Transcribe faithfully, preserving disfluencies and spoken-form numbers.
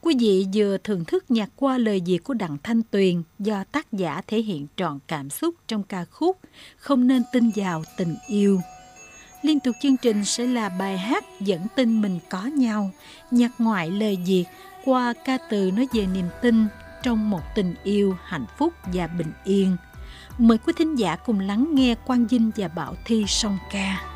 Quý vị vừa thưởng thức nhạc qua lời việt của Đặng Thanh Tuyền do tác giả thể hiện trọn cảm xúc trong ca khúc Không Nên Tin Vào Tình Yêu. Liên tục chương trình sẽ là bài hát Vẫn Tin Mình Có Nhau, nhạc ngoại lời Việt qua ca từ nói về niềm tin trong một tình yêu hạnh phúc và bình yên. Mời quý thính giả cùng lắng nghe Quang Vinh và Bảo Thi song ca.